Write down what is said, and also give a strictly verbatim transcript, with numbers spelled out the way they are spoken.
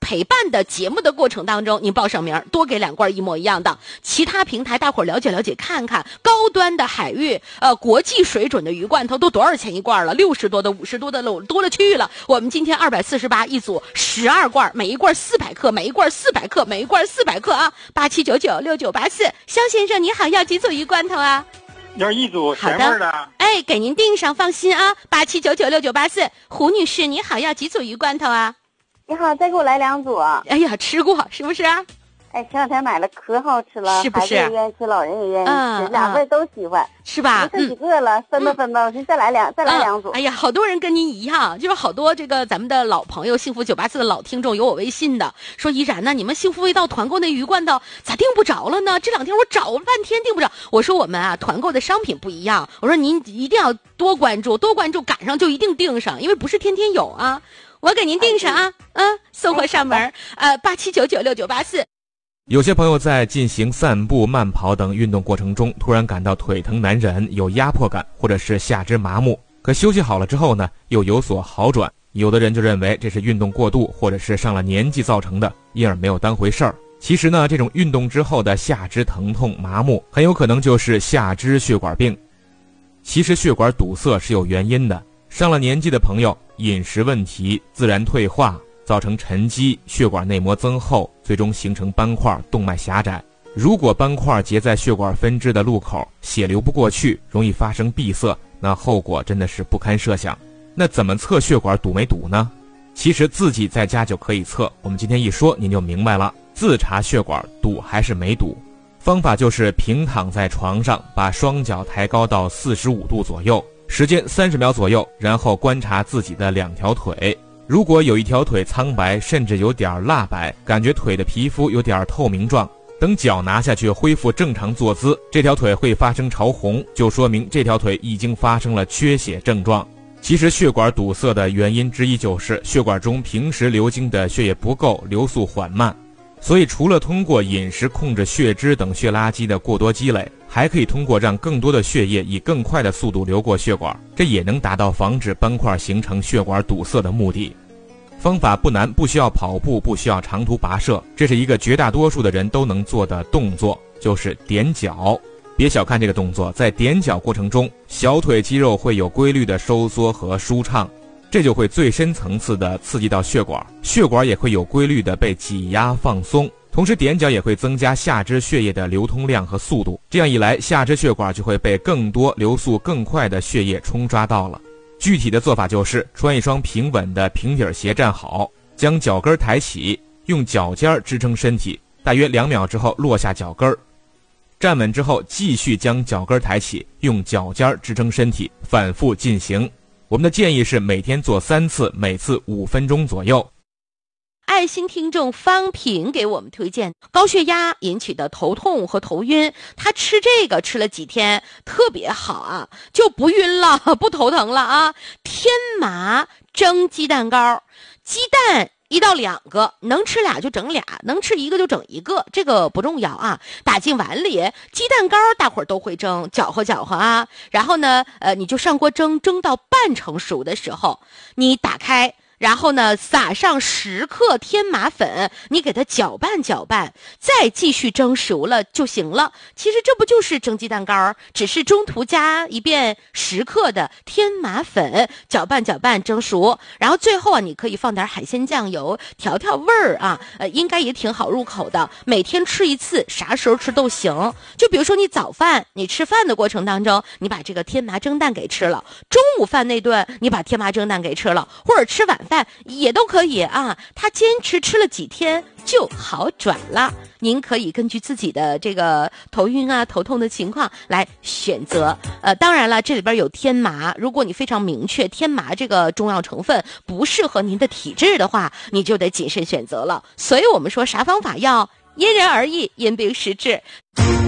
陪伴的节目的过程当中，您报上名，多给两罐一模一样的。其他平台大伙儿了解了解看看，高端的海域，呃，国际水准的鱼罐头都多少钱一罐了？六十多的、五十多的了，多了去了。我们今天二百四十八一组，十二罐，每一罐四百克，每一罐四百克，每一罐四百克啊！八七九九六九八四，肖先生你好，要几组鱼罐头啊？ 要一组咸味的。 哎，给您订上，放心啊。八七九九六九八四，胡女士你好，要几组鱼罐头啊？ 你好，再给我来两组。 哎呀，吃过是不是啊？ 哎，前两天买了可好吃了， 是不是？ 孩子也愿意吃，老人也愿意吃， 嗯、 两位都喜欢， 是吧？ 就剩几个了，嗯、分吧分吧，我先再来两，再来两组。 哎呀，好多人跟您一样，就是好多这个咱们的老朋友，幸福九八四的老听众有我微信的，说依然呢，你们幸福味道团购那鱼罐头咋订不着了呢？这两天我找了半天订不着。我说我们啊，团购的商品不一样，我说您一定要多关注，多关注，赶上就一定订上，因为不是天天有啊。我给您订上啊，嗯，送货上门，呃，八七九九六九八四。 有些朋友在进行散步、慢跑等运动过程中，突然感到腿疼难忍，有压迫感，或者是下肢麻木。可休息好了之后呢，又有所好转。有的人就认为这是运动过度，或者是上了年纪造成的，因而没有当回事儿。其实呢，这种运动之后的下肢疼痛、麻木，很有可能就是下肢血管病。其实血管堵塞是有原因的。上了年纪的朋友，饮食问题自然退化，造成沉积，血管内膜增厚，最终形成斑块，动脉狭窄。如果斑块结在血管分支的路口，血流不过去，容易发生闭塞，那后果真的是不堪设想。那怎么测血管堵没堵呢？其实自己在家就可以测，我们今天一说您就明白了，自查血管堵还是没堵。方法就是平躺在床上，把双脚抬高到四十五度左右，时间三十秒左右，然后观察自己的两条腿。如果有一条腿苍白，甚至有点蜡白，感觉腿的皮肤有点透明状，等脚拿下去恢复正常坐姿，这条腿会发生潮红，就说明这条腿已经发生了缺血症状。其实血管堵塞的原因之一就是血管中平时流经的血液不够，流速缓慢。所以除了通过饮食控制血脂等血垃圾的过多积累，还可以通过让更多的血液以更快的速度流过血管，这也能达到防止斑块形成血管堵塞的目的。方法不难，不需要跑步，不需要长途跋涉，这是一个绝大多数的人都能做的动作，就是踮脚。别小看这个动作，在踮脚过程中，小腿肌肉会有规律的收缩和舒畅，这就会最深层次的刺激到血管，血管也会有规律的被挤压放松。同时踮脚也会增加下肢血液的流通量和速度，这样一来，下肢血管就会被更多流速更快的血液冲刷到了。具体的做法就是穿一双平稳的平底鞋站好，将脚跟抬起，用脚尖支撑身体，大约两秒之后落下脚跟。站稳之后，继续将脚跟抬起，用脚尖支撑身体，反复进行。我们的建议是每天做三次，每次五分钟左右。 爱心听众方平给我们推荐高血压引起的头痛和头晕，他吃这个吃了几天特别好啊，就不晕了，不头疼了啊。天麻蒸鸡蛋糕，鸡蛋一到两个，能吃俩就整俩，能吃一个就整一个，这个不重要啊。打进碗里，鸡蛋糕大伙儿都会蒸，搅和搅和啊。然后呢，呃，你就上锅蒸，蒸到半成熟的时候，你打开。然后呢，撒上十克天麻粉，你给它搅拌搅拌，再继续蒸熟了就行了。其实这不就是蒸鸡蛋糕，只是中途加一遍十克的天麻粉，搅拌搅拌蒸熟。然后最后啊，你可以放点海鲜酱油调调味儿啊，呃，应该也挺好入口的。每天吃一次，啥时候吃都行。就比如说你早饭，你吃饭的过程当中，你把这个天麻蒸蛋给吃了；中午饭那顿，你把天麻蒸蛋给吃了，或者吃晚饭。也都可以啊，他坚持吃了几天就好转了。您可以根据自己的这个头晕啊、头痛的情况来选择。呃，当然了，这里边有天麻，如果你非常明确天麻这个中药成分不适合您的体质的话，你就得谨慎选择了。所以我们说啥方法要因人而异，因病施治。